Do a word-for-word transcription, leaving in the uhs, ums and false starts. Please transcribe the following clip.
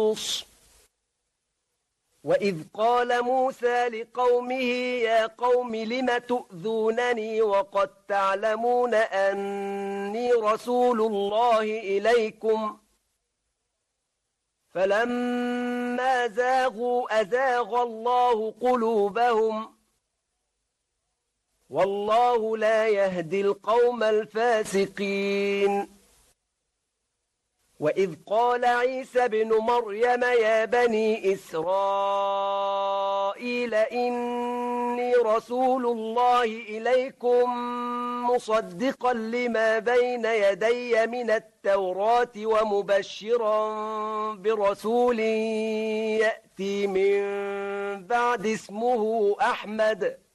وإذ قال موسى لقومه يا قوم لم تؤذونني وقد تعلمون أني رسول الله إليكم فلما زاغوا أزاغ الله قلوبهم والله لا يهدي القوم الفاسقين وإذ قال عيسى ابن مريم يا بني إسرائيل إني رسول الله إليكم مصدقا لما بين يدي من التوراة ومبشرا برسول يأتي من بعد اسمه أحمد